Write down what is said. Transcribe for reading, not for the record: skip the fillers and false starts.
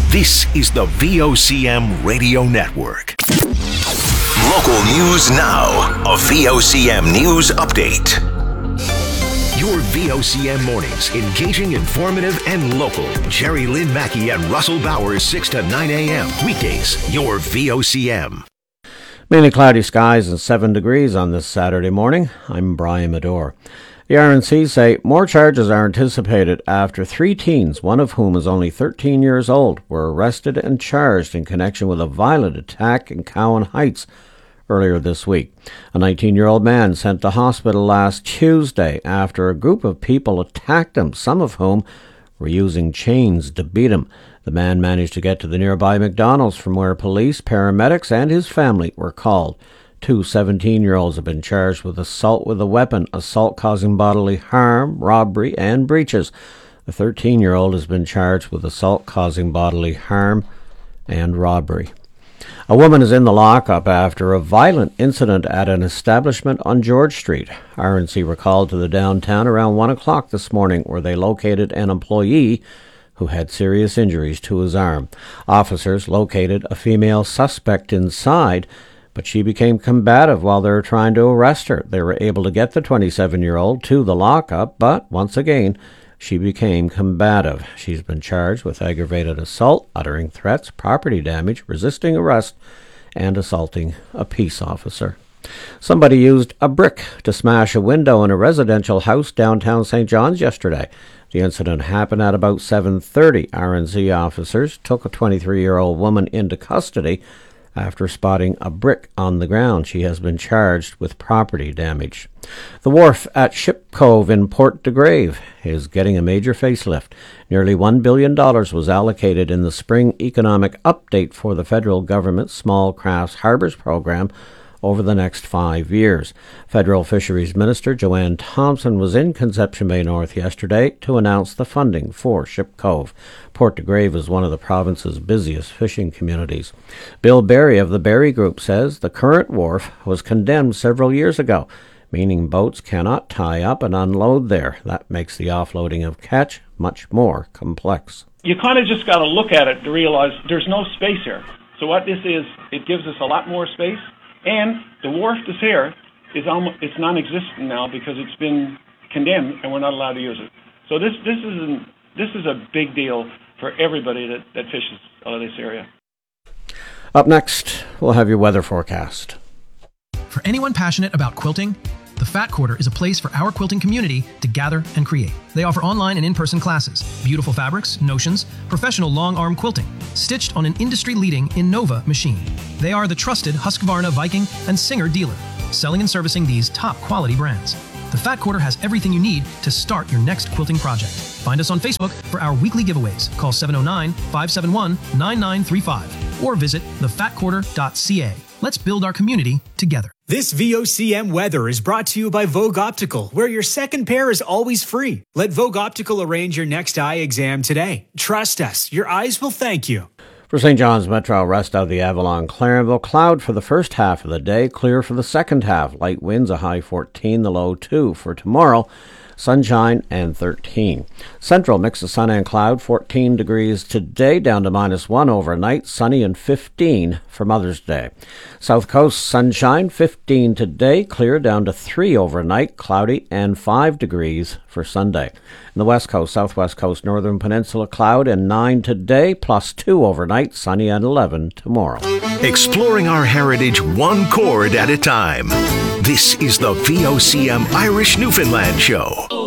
This is the VOCM Radio Network. Local news now. A VOCM news update. Your VOCM mornings, engaging, informative, and local. Jerry Lynn Mackey and Russell Bowers, 6 to 9 a.m. Weekdays, your VOCM. Mainly cloudy skies and 7 degrees on this Saturday morning. I'm Brian Medore. The RNC say more charges are anticipated after 3 teens, one of whom is only 13 years old, were arrested and charged in connection with a violent attack in Cowan Heights earlier this week. A 19-year-old man sent to hospital last Tuesday after a group of people attacked him, some of whom were using chains to beat him. The man managed to get to the nearby McDonald's, from where police, paramedics, and his family were called. 2 17-year-olds have been charged with assault with a weapon, assault causing bodily harm, robbery, and breaches. The 13-year-old has been charged with assault causing bodily harm and robbery. A woman is in the lockup after a violent incident at an establishment on George Street. RNC were called to the downtown around 1 o'clock this morning, where they located an employee who had serious injuries to his arm. Officers located a female suspect inside, but she became combative while they were trying to arrest her. They were able to get the 27-year-old to the lockup, but once again, she became combative. She's been charged with aggravated assault, uttering threats, property damage, resisting arrest, and assaulting a peace officer. Somebody used a brick to smash a window in a residential house downtown St. John's yesterday. The incident happened at about 7:30. RNC officers took a 23-year-old woman into custody after spotting a brick on the ground. She has been charged with property damage. The wharf at Ship Cove in Port de Grave is getting a major facelift. Nearly $1 billion was allocated in the spring economic update for the federal government's Small Crafts Harbors program over the next 5 years. Federal Fisheries Minister Joanne Thompson was in Conception Bay North yesterday to announce the funding for Ship Cove. Port de Grave is one of the province's busiest fishing communities. Bill Berry of the Berry Group says the current wharf was condemned several years ago, meaning boats cannot tie up and unload there. That makes the offloading of catch much more complex. You kind of just got to look at it to realize there's no space here. So what this is, it gives us a lot more space. And the wharf that's here is it's non-existent now because it's been condemned and we're not allowed to use it. So this is a big deal for everybody that fishes out of this area. Up next, we'll have your weather forecast. For anyone passionate about quilting, the Fat Quarter is a place for our quilting community to gather and create. They offer online and in-person classes, beautiful fabrics, notions, professional long-arm quilting, stitched on an industry-leading Innova machine. They are the trusted Husqvarna, Viking, and Singer dealer, selling and servicing these top-quality brands. The Fat Quarter has everything you need to start your next quilting project. Find us on Facebook for our weekly giveaways. Call 709-571-9935 or visit thefatquarter.ca. Let's build our community together. This VOCM weather is brought to you by Vogue Optical, where your second pair is always free. Let Vogue Optical arrange your next eye exam today. Trust us, your eyes will thank you. For St. John's Metro, rest of the Avalon-Clarenville, cloud for the first half of the day, clear for the second half. Light winds, a high 14, the low 2. For tomorrow, sunshine and 13. Central, mix of sun and cloud, 14 degrees today, down to -1 overnight, sunny and 15 for Mother's Day. South Coast, sunshine, 15 today, clear, down to 3 overnight, cloudy, and 5 degrees for Sunday. In the West Coast, Southwest Coast, Northern Peninsula, cloud and 9 today, +2 overnight, sunny and 11 tomorrow. Exploring our heritage one chord at a time. This is the VOCM Irish Newfoundland Show.